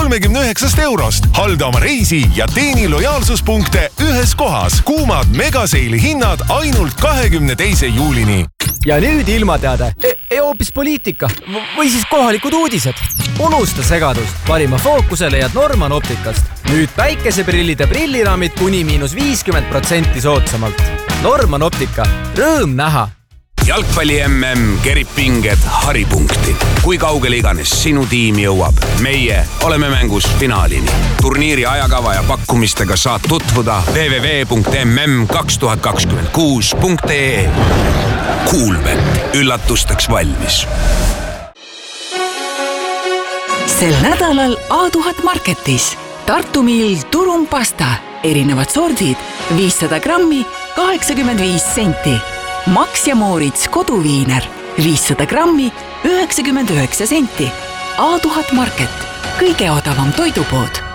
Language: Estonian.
€39. Halda oma reisi ja teeni lojaalsuspunkte ühes kohas. Kuumad megaseili hinnad ainult 22. juulini. Ja nüüd ilmateade. Hoopis poliitika või siis kohalikud uudised. Unusta segadust. Parima fookuse leiad Norman Optikast. Nüüd päikeseprillide prilliraamid kuni -50% soodsamalt. Norman Optika. Rõõm näha. Jalgpalli MM kerib pinged haripunkti. Kui kaugele iganes sinu tiim jõuab, meie oleme mängus finaalini. Turniiri ajakava ja pakkumistega saad tutvuda www.mm2026.ee. Kuulbet, üllatusteks valmis. Sel nädalal A1000 Marketis Tartu Mill turumpasta, erinevad sordid, 500 grammi, 85 senti. Max ja Moorits koduviiner, 500 grammi, 99 senti. A1000 Market, kõige odavam toidupood.